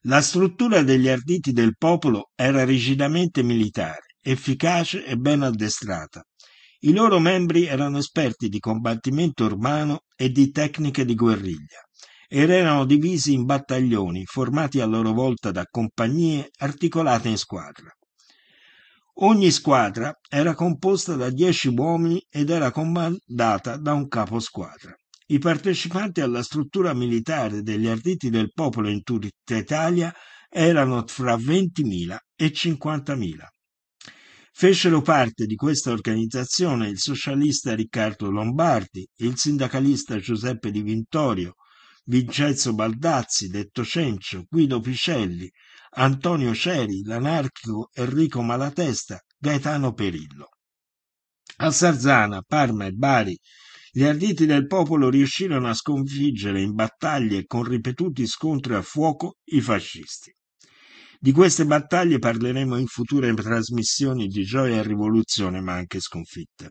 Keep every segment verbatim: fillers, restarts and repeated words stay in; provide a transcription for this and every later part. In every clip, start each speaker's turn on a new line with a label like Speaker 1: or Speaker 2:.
Speaker 1: La struttura degli arditi del popolo era rigidamente militare, efficace e ben addestrata. I loro membri erano esperti di combattimento urbano e di tecniche di guerriglia ed erano divisi in battaglioni formati a loro volta da compagnie articolate in squadra. Ogni squadra era composta da dieci uomini ed era comandata da un capo squadra. I partecipanti alla struttura militare degli arditi del popolo in tutta Italia erano fra ventimila e cinquantamila. Fecero parte di questa organizzazione il socialista Riccardo Lombardi, il sindacalista Giuseppe Di Vittorio, Vincenzo Baldazzi, detto Cencio, Guido Picelli, Antonio Ceri, l'anarchico Enrico Malatesta, Gaetano Perillo. A Sarzana, Parma e Bari gli arditi del popolo riuscirono a sconfiggere in battaglie e con ripetuti scontri a fuoco i fascisti. Di queste battaglie parleremo in future trasmissioni di Gioia e Rivoluzione, ma anche sconfitte.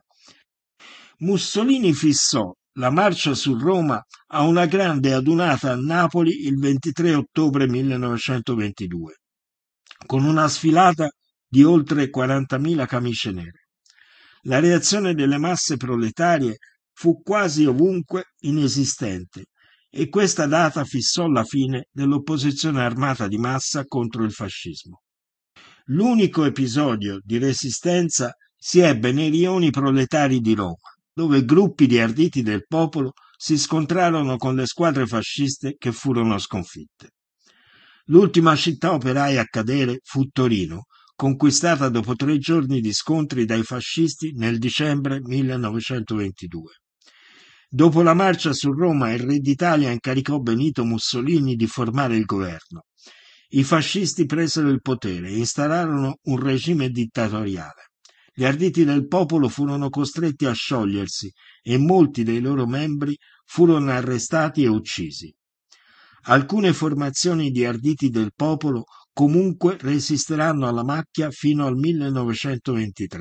Speaker 1: Mussolini fissò la marcia su Roma a una grande adunata a Napoli il ventitré ottobre millenovecentoventidue, con una sfilata di oltre quarantamila camicie nere. La reazione delle masse proletarie fu quasi ovunque inesistente e questa data fissò la fine dell'opposizione armata di massa contro il fascismo. L'unico episodio di resistenza si ebbe nei rioni proletari di Roma, dove gruppi di arditi del popolo si scontrarono con le squadre fasciste che furono sconfitte. L'ultima città operaia a cadere fu Torino, conquistata dopo tre giorni di scontri dai fascisti nel dicembre millenovecentoventidue. Dopo la marcia su Roma, il re d'Italia incaricò Benito Mussolini di formare il governo. I fascisti presero il potere e installarono un regime dittatoriale. Gli arditi del popolo furono costretti a sciogliersi e molti dei loro membri furono arrestati e uccisi. Alcune formazioni di arditi del popolo comunque resisteranno alla macchia fino al millenovecentoventitré.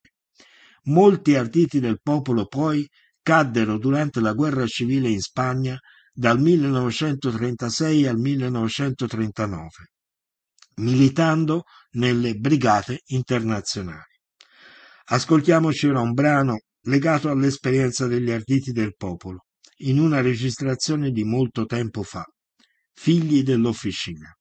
Speaker 1: Molti arditi del popolo poi caddero durante la guerra civile in Spagna dal millenovecentotrentasei al millenovecentotrentanove, militando nelle brigate internazionali. Ascoltiamoci ora un brano legato all'esperienza degli arditi del popolo, in una registrazione di molto tempo fa, Figli dell'Officina.